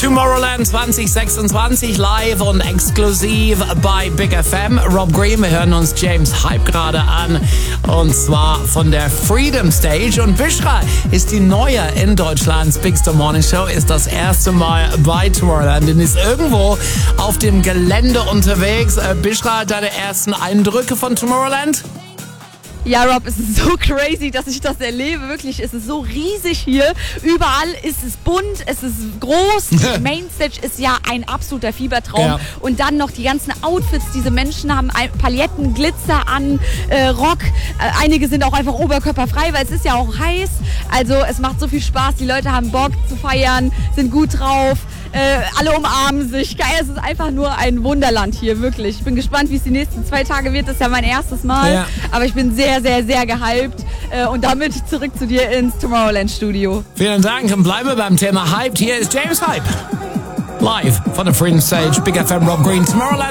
Tomorrowland 2026 live und exklusiv bei Big FM. Rob Green, wir hören uns James Hype gerade an und zwar von der Freedom Stage. Und Bishra ist die neue in Deutschlands Big Star Morning Show, ist das erste Mal bei Tomorrowland und ist irgendwo auf dem Gelände unterwegs. Bishra, deine ersten Eindrücke von Tomorrowland? Ja, Rob, es ist so crazy, dass ich das erlebe. Wirklich, es ist so riesig hier. Überall ist es bunt, es ist groß. Die Mainstage ist ja ein absoluter Fiebertraum. Ja. Und dann noch die ganzen Outfits. Diese Menschen haben Paletten, Glitzer an, Rock. Einige sind auch einfach oberkörperfrei, weil es ist ja auch heiß. Also es macht so viel Spaß. Die Leute haben Bock zu feiern, sind gut drauf. Alle umarmen sich. Geil, es ist einfach nur ein Wunderland hier, wirklich. Ich bin gespannt, wie es die nächsten 2 Tage wird. Das ist ja mein erstes Mal. Ja. Aber ich bin sehr, sehr, sehr gehypt. Und damit zurück zu dir ins Tomorrowland-Studio. Vielen Dank und bleiben wir beim Thema Hyped. Hier ist James Hype. Live von der Freedom Stage, Big FM, Rob Green, Tomorrowland.